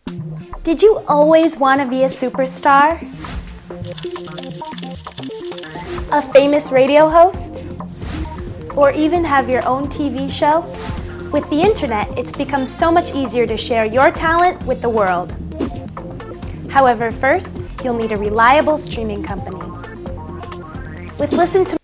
Did you always want to be a superstar? A famous radio host? Or even have your own TV show? With the internet, it's become so much easier to share your talent with the world. However, first, you'll need a reliable streaming company. With Listen to